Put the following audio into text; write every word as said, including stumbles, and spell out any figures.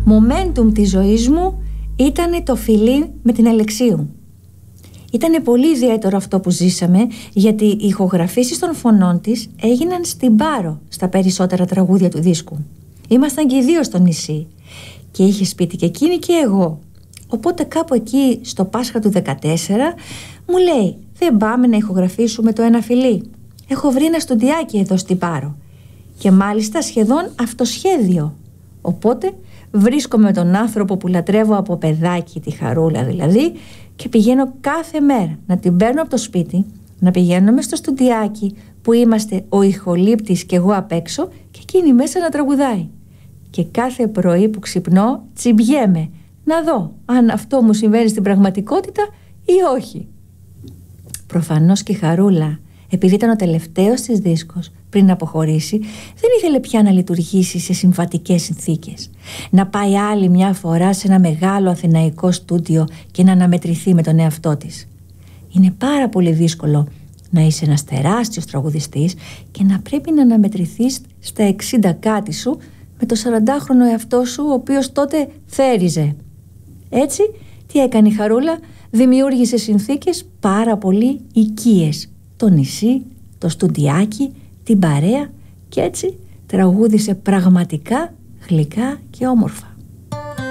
Momentum της ζωής μου ήταν το φιλί με την Αλεξίου. Ήτανε πολύ ιδιαίτερο αυτό που ζήσαμε, γιατί οι ηχογραφήσεις των φωνών της έγιναν στην Πάρο στα περισσότερα τραγούδια του δίσκου. Ήμασταν και οι δύο στο νησί και είχε σπίτι και εκείνη και εγώ. Οπότε κάπου εκεί στο Πάσχα του δεκατέσσερα μου λέει, δεν πάμε να ηχογραφήσουμε το ένα φιλί? Έχω βρει ένα στοντιάκι εδώ στην Πάρο και μάλιστα σχεδόν αυτοσχέδιο. Οπότε βρίσκομαι με τον άνθρωπο που λατρεύω από παιδάκι, τη Χαρούλα δηλαδή, και πηγαίνω κάθε μέρα να την παίρνω από το σπίτι, να πηγαίνουμε στο στοντιάκι που είμαστε ο ηχολήπτης και εγώ απ' έξω και εκείνη μέσα να τραγουδάει. Και κάθε πρωί που ξυπνώ τσιμπιέμαι να δω αν αυτό μου συμβαίνει στην πραγματικότητα ή όχι. Προφανώς και η Χαρούλα, επειδή ήταν ο τελευταίος της δίσκος πριν αποχωρήσει, δεν ήθελε πια να λειτουργήσει σε συμβατικές συνθήκες. Να πάει άλλη μια φορά σε ένα μεγάλο αθηναϊκό στούντιο και να αναμετρηθεί με τον εαυτό της. Είναι πάρα πολύ δύσκολο να είσαι ένας τεράστιος τραγουδιστής και να πρέπει να αναμετρηθείς στα εξήντα κάτι σου με το σαραντάχρονο εαυτό σου, ο οποίος τότε θέριζε. Έτσι, τι έκανε η Χαρούλα? Δημιούργησε συνθήκες πάρα πολύ οικίες. Το νησί, το στουντιάκι, την παρέα, και έτσι τραγούδισε πραγματικά γλυκά και όμορφα.